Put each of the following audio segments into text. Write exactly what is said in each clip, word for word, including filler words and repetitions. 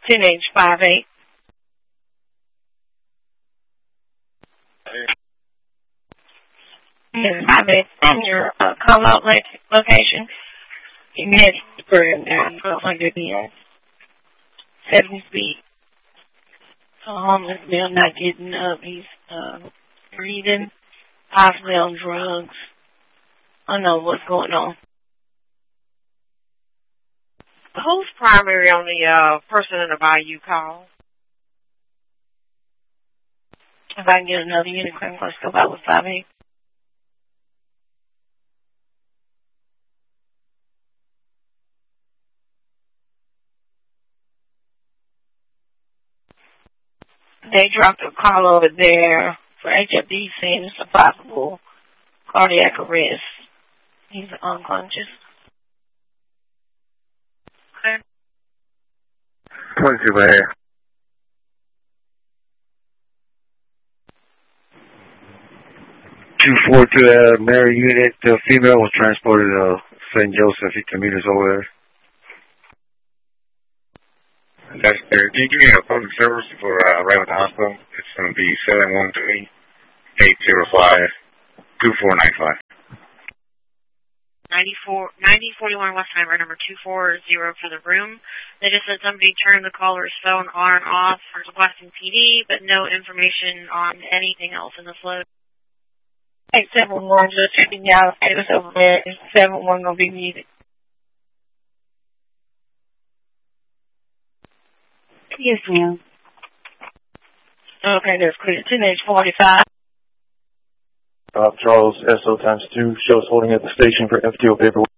ten H five eight. Yes, five eight from your uh, call out location. You had to burn down twelve hundred yen. seventy speed. A homeless man not getting up. He's uh, breathing, possibly on drugs. I don't know what's going on. Who's primary on the uh, person in the Bayou call? If I can get another unit, let's go back with five eight. They dropped a call over there for H F D saying it's a possible cardiac arrest. He's unconscious. Okay. twenty-two right here. two four to the Mary unit. The female was transported to Saint Joseph. He commuters over there. That's there. Can you give me a public service for uh, right with the hospital? It's going to be seven one three, eight zero five, two four nine five. ninety-four, ninety forty-one Westheimer, number two four zero for the room. They just said somebody turned the caller's phone on and off for Weston P D, but no information on anything else in the flow. eight seven one, just checking out status over there. seven one going to be needed. Yes, ma'am. Okay, that's clear. ten H forty-five. Uh, Charles, S O times two, shows holding at the station for F T O paperwork.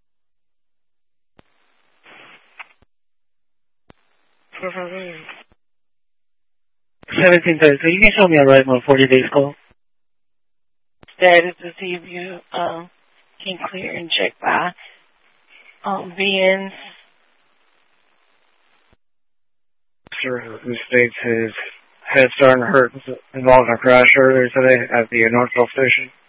seventeen thirty. So you can show me a right on forty days call. Status to see if you uh, can clear and check by um, V Ns. Sure, who states his head starting to hurt involved in a crash earlier today at the Northville station.